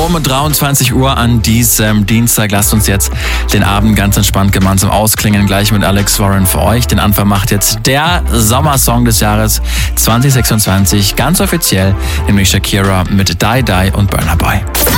um 23 Uhr an diesem Dienstag. Lasst uns jetzt den Abend ganz entspannt gemeinsam ausklingen. Gleich mit Alex Warren für euch. Den Anfang macht jetzt der Sommersong des Jahres 2026. Ganz offiziell, nämlich Shakira mit Die Die und Burna Boy.